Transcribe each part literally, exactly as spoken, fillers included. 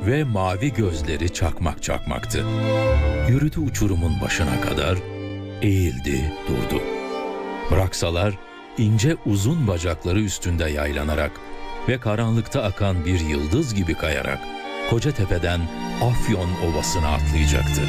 ve mavi gözleri çakmak çakmaktı. Yürüdü uçurumun başına kadar, eğildi, durdu. Bıraksalar, ince uzun bacakları üstünde yaylanarak ve karanlıkta akan bir yıldız gibi kayarak Kocatepe'den Afyon Ovası'na atlayacaktı.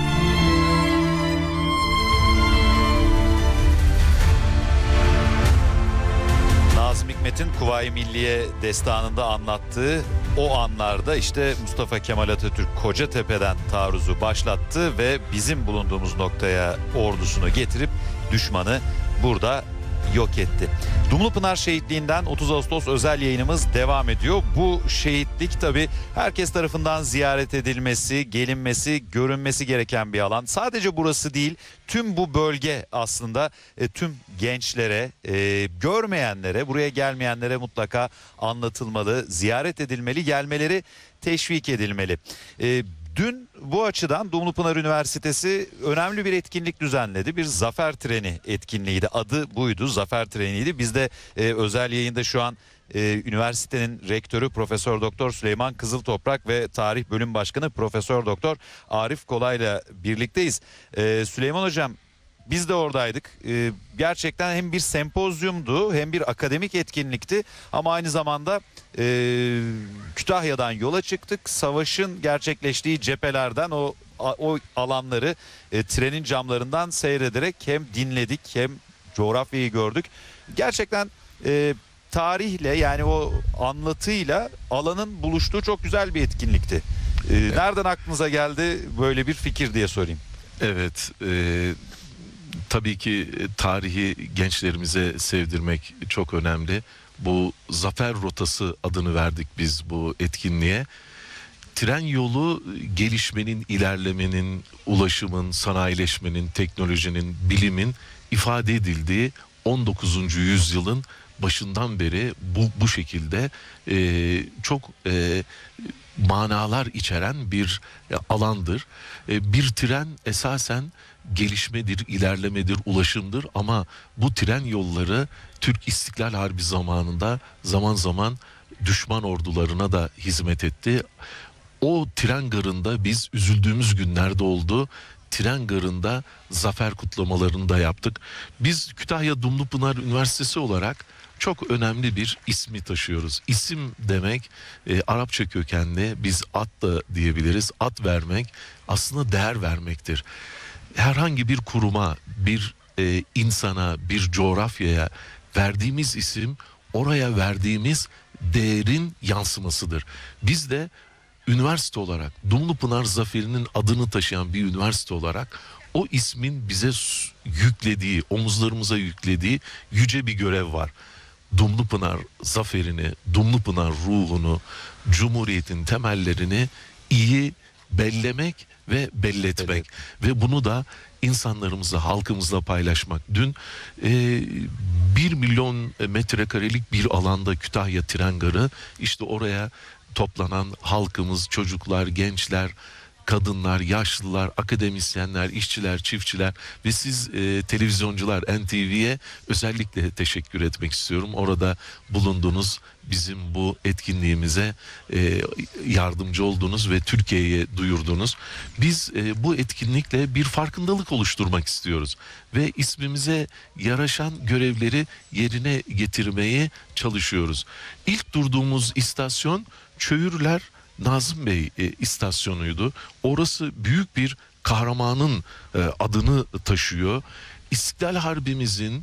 Nazım Hikmet'in Kuvayi Milliye destanında anlattığı o anlarda işte Mustafa Kemal Atatürk Kocatepe'den taarruzu başlattı ve bizim bulunduğumuz noktaya ordusunu getirip düşmanı burada yok etti. Dumlupınar Şehitliği'nden otuz Ağustos özel yayınımız devam ediyor. Bu şehitlik tabii herkes tarafından ziyaret edilmesi, gelinmesi, görünmesi gereken bir alan. Sadece burası değil, tüm bu bölge aslında e, tüm gençlere, e, görmeyenlere, buraya gelmeyenlere mutlaka anlatılmalı, ziyaret edilmeli, gelmeleri teşvik edilmeli. E, Dün bu açıdan Dumlupınar Üniversitesi önemli bir etkinlik düzenledi. Bir zafer treni etkinliğiydi. Adı buydu, zafer treniydi. Biz de e, özel yayında şu an e, üniversitenin rektörü Profesör Doktor Süleyman Kızıltoprak ve Tarih Bölüm Başkanı Profesör Doktor Arif Kolay'la birlikteyiz. E, Süleyman Hocam, biz de oradaydık. Ee, gerçekten hem bir sempozyumdu hem bir akademik etkinlikti ama aynı zamanda e, Kütahya'dan yola çıktık. Savaşın gerçekleştiği cephelerden o o alanları e, trenin camlarından seyrederek hem dinledik hem coğrafyayı gördük. Gerçekten e, tarihle, yani o anlatıyla alanın buluştuğu çok güzel bir etkinlikti. E, nereden aklınıza geldi böyle bir fikir diye sorayım. Evet, e, tabii ki tarihi gençlerimize sevdirmek çok önemli. Bu Zafer Rotası adını verdik biz bu etkinliğe. Tren yolu gelişmenin, ilerlemenin, ulaşımın, sanayileşmenin, teknolojinin, bilimin ifade edildiği on dokuzuncu yüzyılın başından beri bu bu şekilde e, çok e, manalar içeren bir e, alandır. E, bir tren esasen gelişmedir, ilerlemedir, ulaşımdır ama bu tren yolları Türk İstiklal Harbi zamanında zaman zaman düşman ordularına da hizmet etti. O tren garında biz üzüldüğümüz günlerde oldu. Tren garında zafer kutlamalarını da yaptık. Biz Kütahya Dumlupınar Üniversitesi olarak çok önemli bir ismi taşıyoruz. İsim demek e, Arapça kökenli, biz at da diyebiliriz. At vermek aslında değer vermektir. Herhangi bir kuruma, bir e, insana, bir coğrafyaya verdiğimiz isim oraya verdiğimiz değerin yansımasıdır. Biz de üniversite olarak Dumlupınar Zaferi'nin adını taşıyan bir üniversite olarak o ismin bize yüklediği, omuzlarımıza yüklediği yüce bir görev var. Dumlupınar zaferini, Dumlupınar ruhunu, Cumhuriyet'in temellerini iyi bellemek ve belletmek. Evet. Ve bunu da insanlarımızla, halkımızla paylaşmak. Dün e, bir milyon metrekarelik bir alanda Kütahya Tren Garı, işte oraya toplanan halkımız, çocuklar, gençler, kadınlar, yaşlılar, akademisyenler, işçiler, çiftçiler ve siz e, televizyoncular N T V'ye özellikle teşekkür etmek istiyorum. Orada bulundunuz, bizim bu etkinliğimize e, yardımcı oldunuz ve Türkiye'ye duyurdunuz. Biz e, bu etkinlikle bir farkındalık oluşturmak istiyoruz ve ismimize yaraşan görevleri yerine getirmeye çalışıyoruz. İlk durduğumuz istasyon Çöğürler Nazım Bey e, istasyonuydu. Orası büyük bir kahramanın e, adını taşıyor. İstiklal Harbimizin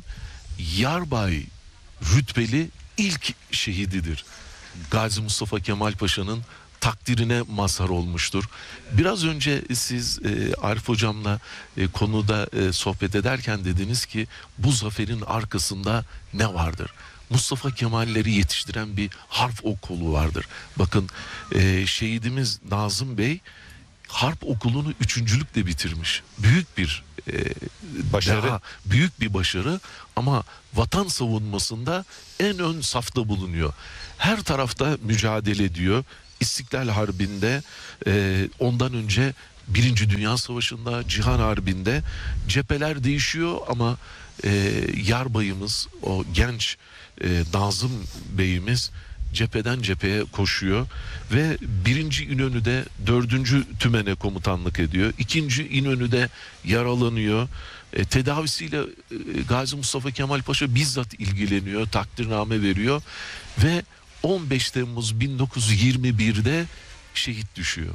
yarbay rütbeli ilk şehididir. Gazi Mustafa Kemal Paşa'nın takdirine mazhar olmuştur. Biraz önce siz e, Arif Hocam'la e, konuda e, sohbet ederken dediniz ki bu zaferin arkasında ne vardır? Mustafa Kemal'leri yetiştiren bir harp okulu vardır. Bakın e, şehidimiz Nazım Bey harp okulunu üçüncülükle bitirmiş. Büyük bir e, başarı, daha, büyük bir başarı ama vatan savunmasında en ön safta bulunuyor. Her tarafta mücadele ediyor. İstiklal Harbi'nde, e, ondan önce Birinci Dünya Savaşı'nda, Cihan Harbi'nde cepheler değişiyor ama e, yarbayımız, o genç e, Nazım Bey'imiz cepheden cepheye koşuyor ve birinci İnönü'de dördüncü tümene komutanlık ediyor. İkinci İnönü'de yaralanıyor. E, tedavisiyle e, Gazi Mustafa Kemal Paşa bizzat ilgileniyor, takdirname veriyor ve on beş Temmuz bin dokuz yüz yirmi bir'de şehit düşüyor.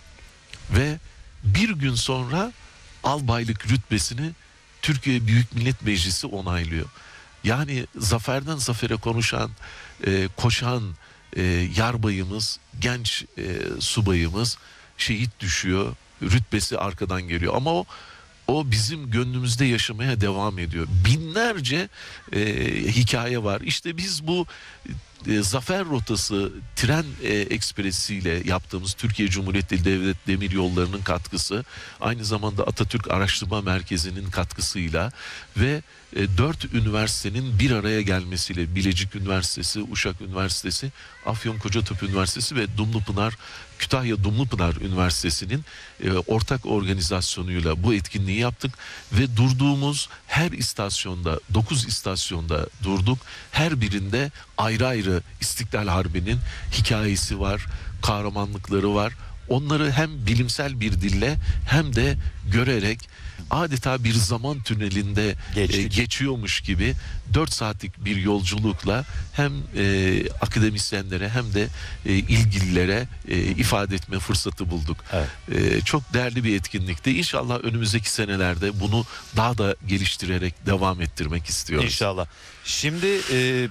Ve bir gün sonra albaylık rütbesini Türkiye Büyük Millet Meclisi onaylıyor. Yani zaferden zafere konuşan, e, koşan e, yarbayımız, genç e, subayımız şehit düşüyor. Rütbesi arkadan geliyor ama o o bizim gönlümüzde yaşamaya devam ediyor. Binlerce e, hikaye var. İşte biz bu e, zafer rotası tren e, ekspresiyle yaptığımız Türkiye Cumhuriyeti Devlet Demiryolları'nın katkısı, aynı zamanda Atatürk Araştırma Merkezi'nin katkısıyla ve e, dört üniversitenin bir araya gelmesiyle Bilecik Üniversitesi, Uşak Üniversitesi, Afyon Kocatepe Üniversitesi ve Dumlupınar Kütahya Dumlupınar Üniversitesi'nin e, ortak organizasyonuyla bu etkinliği yaptık ve durduğumuz her istasyonda, dokuz istasyonda durduk. Her birinde ayrı ayrı İstiklal Harbi'nin hikayesi var, kahramanlıkları var. Onları hem bilimsel bir dille hem de görerek adeta bir zaman tünelinde e, geçiyormuş gibi dört saatlik bir yolculukla hem e, akademisyenlere hem de e, ilgililere e, ifade etme fırsatı bulduk. Evet. E, çok değerli bir etkinlikti. İnşallah önümüzdeki senelerde bunu daha da geliştirerek devam ettirmek istiyoruz. İnşallah. Şimdi e,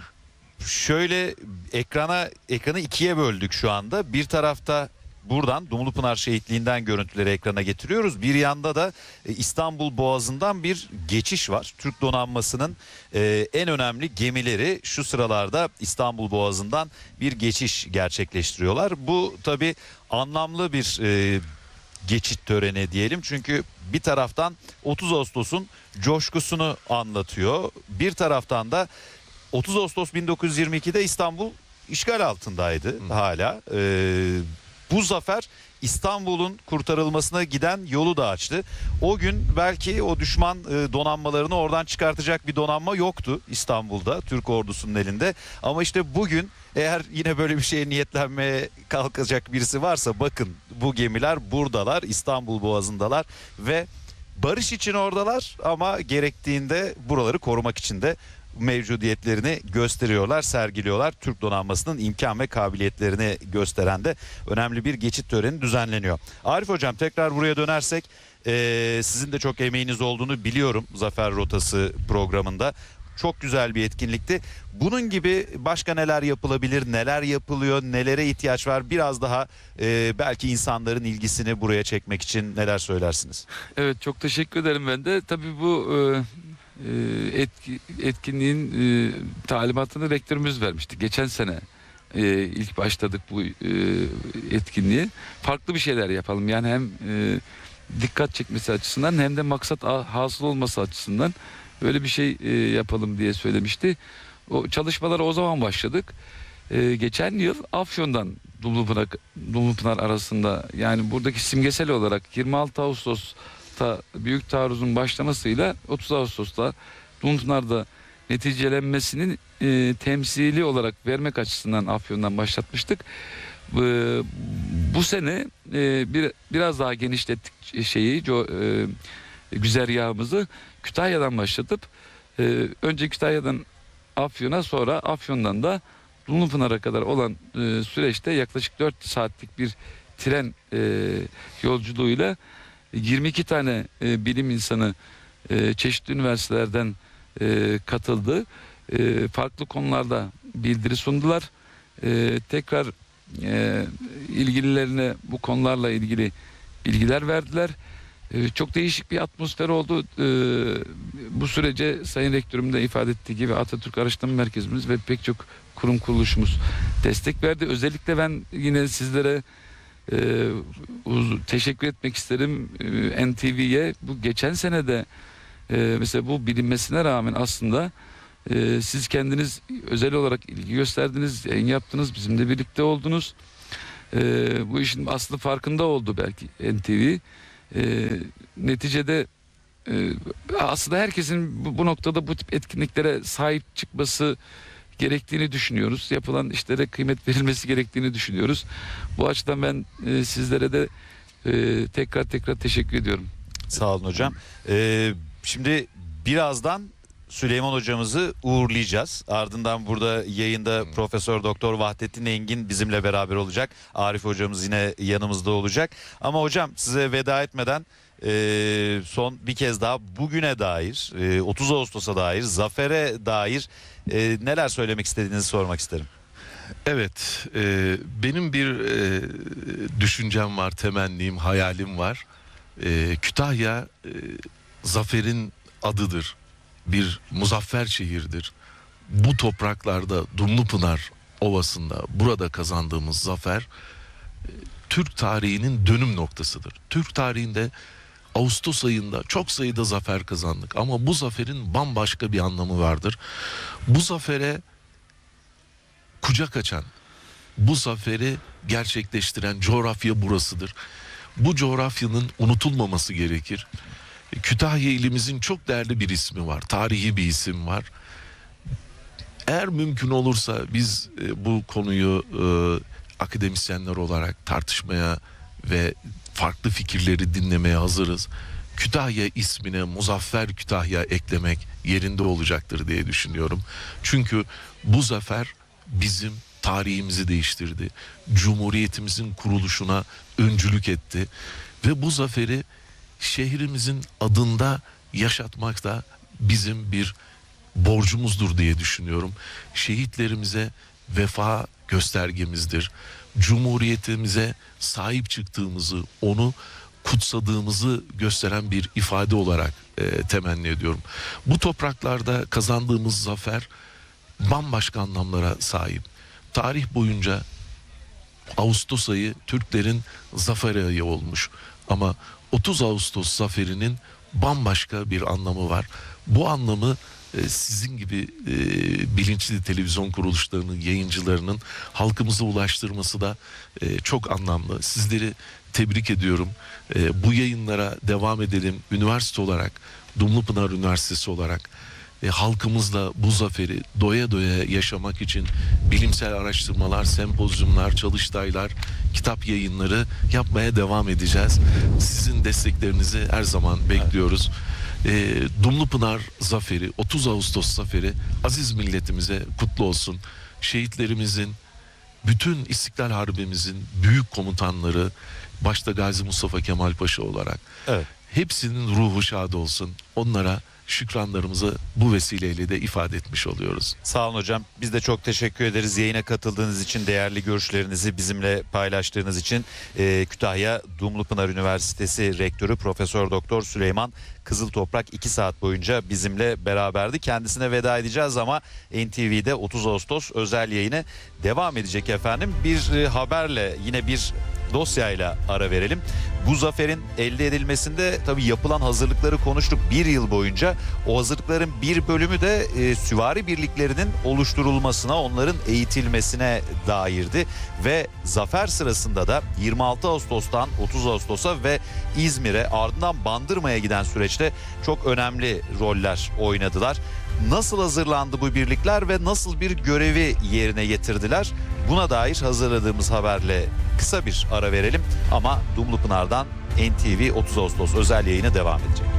şöyle ekrana ekranı ikiye böldük şu anda. Bir tarafta buradan Dumlupınar Şehitliği'nden görüntüleri ekrana getiriyoruz. Bir yanda da İstanbul Boğazı'ndan bir geçiş var. Türk donanmasının en önemli gemileri şu sıralarda İstanbul Boğazı'ndan bir geçiş gerçekleştiriyorlar. Bu tabii anlamlı bir geçit töreni diyelim. Çünkü bir taraftan otuz Ağustos'un coşkusunu anlatıyor. Bir taraftan da otuz Ağustos bin dokuz yüz yirmi iki'de İstanbul işgal altındaydı Hı. hala. Ee, bu zafer İstanbul'un kurtarılmasına giden yolu da açtı. O gün belki o düşman e, donanmalarını oradan çıkartacak bir donanma yoktu İstanbul'da, Türk ordusunun elinde. Ama işte bugün eğer yine böyle bir şeye niyetlenmeye kalkacak birisi varsa bakın bu gemiler buradalar, İstanbul Boğazı'ndalar ve barış için oradalar ama gerektiğinde buraları korumak için de mevcudiyetlerini gösteriyorlar, sergiliyorlar. Türk donanmasının imkan ve kabiliyetlerini gösteren de önemli bir geçit töreni düzenleniyor. Arif Hocam tekrar buraya dönersek e, sizin de çok emeğiniz olduğunu biliyorum Zafer Rotası programında. Çok güzel bir etkinlikti. Bunun gibi başka neler yapılabilir, neler yapılıyor, nelere ihtiyaç var? Biraz daha e, belki insanların ilgisini buraya çekmek için neler söylersiniz? Evet, çok teşekkür ederim ben de. Tabii bu e, etki, etkinliğin e, talimatını rektörümüz vermişti. Geçen sene e, ilk başladık bu e, etkinliğe. Farklı bir şeyler yapalım. Yani hem e, dikkat çekmesi açısından hem de maksat hasıl olması açısından böyle bir şey e, yapalım diye söylemişti. O çalışmalara o zaman başladık. E, geçen yıl Afyon'dan Dumlupınar, Dumlupınar arasında, yani buradaki simgesel olarak yirmi altı Ağustos'ta büyük taarruzun başlamasıyla otuz Ağustos'ta Dumlupınar'da neticelenmesinin e, temsili olarak vermek açısından Afyon'dan başlatmıştık. E, bu sene e, bir biraz daha genişlettik şeyi, e, güzergahımızı. Kütahya'dan başlatıp e, önce Kütahya'dan Afyon'a, sonra Afyon'dan da Dumlupınar'a kadar olan e, süreçte yaklaşık dört saatlik bir tren e, yolculuğuyla yirmi iki tane e, bilim insanı e, çeşitli üniversitelerden e, katıldı. E, farklı konularda bildiri sundular. E, tekrar e, ilgililerine bu konularla ilgili bilgiler verdiler. Ee, çok değişik bir atmosfer oldu. Ee, bu sürece Sayın Rektörüm de ifade ettiği gibi Atatürk Araştırma Merkezimiz ve pek çok kurum kuruluşumuz destek verdi. Özellikle ben yine sizlere e, uz- teşekkür etmek isterim. E, N T V'ye bu geçen sene de e, mesela bu bilinmesine rağmen aslında e, siz kendiniz özel olarak ilgi gösterdiniz, yayın yaptınız, bizimle birlikte oldunuz. E, bu işin aslında farkında oldu belki N T V. E, neticede e, aslında herkesin bu, bu noktada bu tip etkinliklere sahip çıkması gerektiğini düşünüyoruz. Yapılan işlere kıymet verilmesi gerektiğini düşünüyoruz. Bu açıdan ben e, sizlere de e, tekrar tekrar teşekkür ediyorum. Sağ olun hocam. Ee, şimdi birazdan Süleyman hocamızı uğurlayacağız. Ardından burada yayında Profesör Doktor Vahdettin Engin bizimle beraber olacak. Arif hocamız yine yanımızda olacak. Ama hocam size veda etmeden e, son bir kez daha bugüne dair, e, otuz Ağustos'a dair, zafere dair e, neler söylemek istediğinizi sormak isterim. Evet, e, benim bir e, düşüncem var, temennim, hayalim var. E, Kütahya e, zaferin adıdır. Bir muzaffer şehirdir. Bu topraklarda Dumlupınar Ovası'nda burada kazandığımız zafer e, Türk tarihinin dönüm noktasıdır. Türk tarihinde Ağustos ayında çok sayıda zafer kazandık ama bu zaferin bambaşka bir anlamı vardır. Bu zafere kucak açan, bu zaferi gerçekleştiren coğrafya burasıdır. Bu coğrafyanın unutulmaması gerekir. Kütahya ilimizin çok değerli bir ismi var, tarihi bir isim var. Eğer mümkün olursa biz e, bu konuyu e, akademisyenler olarak tartışmaya ve farklı fikirleri dinlemeye hazırız. Kütahya ismine Muzaffer Kütahya eklemek yerinde olacaktır diye düşünüyorum. Çünkü bu zafer bizim tarihimizi değiştirdi. Cumhuriyetimizin kuruluşuna öncülük etti. Ve bu zaferi şehrimizin adında yaşatmak da bizim bir borcumuzdur diye düşünüyorum. Şehitlerimize vefa göstergemizdir. Cumhuriyetimize sahip çıktığımızı, onu kutsadığımızı gösteren bir ifade olarak e, temenni ediyorum. Bu topraklarda kazandığımız zafer bambaşka anlamlara sahip. Tarih boyunca Ağustos ayı Türklerin zafer ayı olmuş. Ama otuz Ağustos zaferinin bambaşka bir anlamı var. Bu anlamı e, sizin gibi e, bilinçli televizyon kuruluşlarının, yayıncılarının halkımıza ulaştırması da e, çok anlamlı. Sizleri tebrik ediyorum. E, bu yayınlara devam edelim. Üniversite olarak, Dumlupınar Üniversitesi olarak e, halkımızla bu zaferi doya doya yaşamak için bilimsel araştırmalar, sempozyumlar, çalıştaylar, kitap yayınları yapmaya devam edeceğiz. Sizin desteklerinizi her zaman bekliyoruz. E, Dumlupınar zaferi, otuz Ağustos zaferi aziz milletimize kutlu olsun. Şehitlerimizin, bütün İstiklal Harbimizin büyük komutanları, başta Gazi Mustafa Kemal Paşa olarak, Evet. hepsinin ruhu şad olsun. Onlara şükranlarımızı bu vesileyle de ifade etmiş oluyoruz. Sağ olun hocam. Biz de çok teşekkür ederiz. Yayına katıldığınız için, değerli görüşlerinizi bizimle paylaştığınız için. Ee, Kütahya Dumlupınar Üniversitesi Rektörü Profesör Doktor Süleyman Kızıltoprak iki saat boyunca bizimle beraberdi. Kendisine veda edeceğiz ama N T V'de otuz Ağustos özel yayını devam edecek efendim. Bir e, haberle, yine bir dosyayla ara verelim. Bu zaferin elde edilmesinde tabii yapılan hazırlıkları konuştuk bir yıl boyunca. O hazırlıkların bir bölümü de e, süvari birliklerinin oluşturulmasına, onların eğitilmesine dairdi. Ve zafer sırasında da yirmi altı Ağustos'tan otuz Ağustos'a ve İzmir'e, ardından Bandırma'ya giden süreçte çok önemli roller oynadılar. Nasıl hazırlandı bu birlikler ve nasıl bir görevi yerine getirdiler? Buna dair hazırladığımız haberle kısa bir ara verelim ama Dumlupınar'dan N T V otuz Ağustos özel yayını devam edecek.